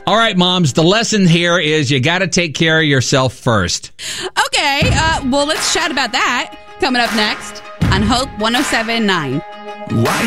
All right, moms, the lesson here is you got to take care of yourself first. Okay, well, let's chat about that coming up next on Hope 107.9. Why